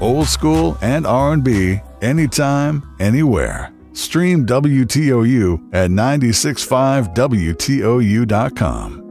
Old school and R&B, anytime, anywhere. Stream WTOU at 965wtou.com.